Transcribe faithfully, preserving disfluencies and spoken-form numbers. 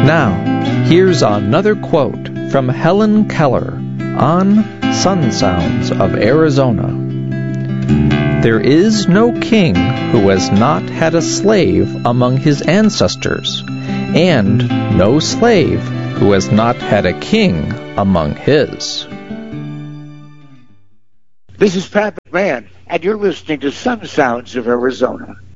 Now, here's another quote from Helen Keller on Sun Sounds of Arizona. There is no king who has not had a slave among his ancestors, and no slave who has not had a king among his. This is Pat McMahon, and you're listening to Sun Sounds of Arizona.